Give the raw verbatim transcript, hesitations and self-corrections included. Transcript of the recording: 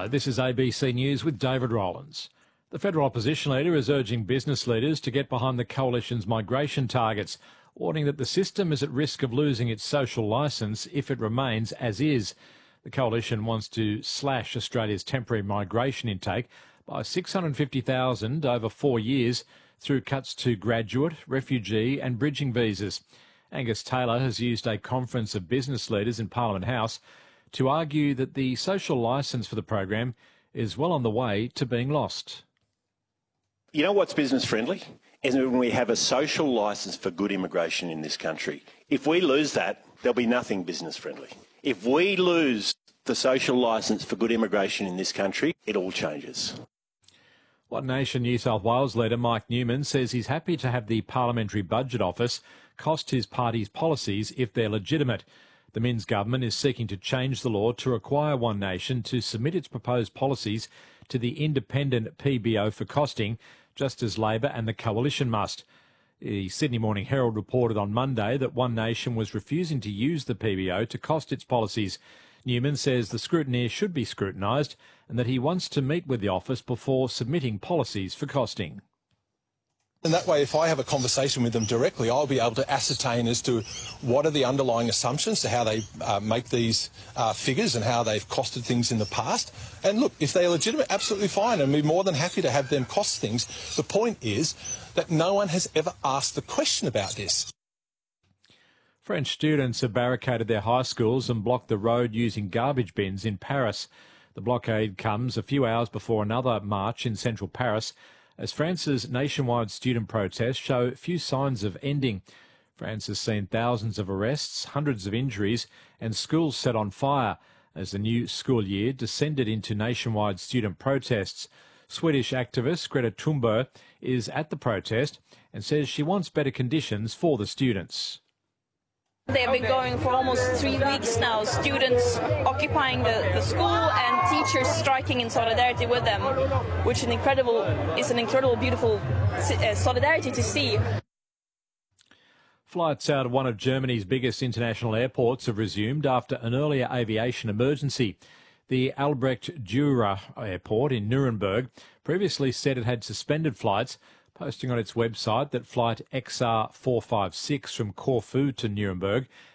Hello, this is A B C News with David Rowlands. The federal opposition leader is urging business leaders to get behind the coalition's migration targets, warning that the system is at risk of losing its social licence if it remains as is. The coalition wants to slash Australia's temporary migration intake by six hundred fifty thousand over four years through cuts to graduate, refugee and bridging visas. Angus Taylor has used a conference of business leaders in Parliament House to argue that the social licence for the program is well on the way to being lost. You know what's business friendly? Is when we have a social licence for good immigration in this country. If we lose that, there'll be nothing business friendly. If we lose the social licence for good immigration in this country, it all changes. One Nation New South Wales leader Mike Newman says he's happy to have the Parliamentary Budget Office cost his party's policies if they're legitimate. The Minns government is seeking to change the law to require One Nation to submit its proposed policies to the independent P B O for costing, just as Labor and the Coalition must. The Sydney Morning Herald reported on Monday that One Nation was refusing to use the P B O to cost its policies. Newman says the scrutineer should be scrutinised and that he wants to meet with the office before submitting policies for costing. And that way, if I have a conversation with them directly, I'll be able to ascertain as to what are the underlying assumptions to how they uh, make these uh, figures and how they've costed things in the past. And look, if they're legitimate, absolutely fine, and we're more than happy to have them cost things. The point is that no one has ever asked the question about this. French students have barricaded their high schools and blocked the road using garbage bins in Paris. The blockade comes a few hours before another march in central Paris, as France's nationwide student protests show few signs of ending. France has seen thousands of arrests, hundreds of injuries and schools set on fire as the new school year descended into nationwide student protests. Swedish activist Greta Thunberg is at the protest and says she wants better conditions for the students. They've been going for almost three weeks now, students occupying the, the school and teachers striking in solidarity with them, which an incredible, is an incredible, beautiful uh, solidarity to see. Flights out of one of Germany's biggest international airports have resumed after an earlier aviation emergency. The Albrecht Dürer Airport in Nuremberg previously said it had suspended flights, posting on its website that flight X R four five six from Corfu to Nuremberg